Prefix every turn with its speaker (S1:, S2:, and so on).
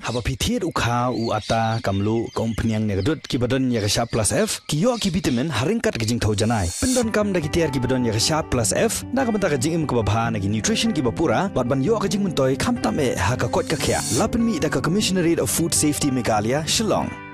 S1: haba pithiet ukha u ata kamlu kompanyang negadut kibadon yakasha plus F kiyo ki vitamin haringkat gijing thau janai pendon kam da kitiar kibadon yakasha plus F nagamata gijing im kababha nagi nutrition kibapura batban yo gijing muntoi khamtam e hakakot ka khya lapen mi da ka commissionerate of food safety Meghalaya Shillong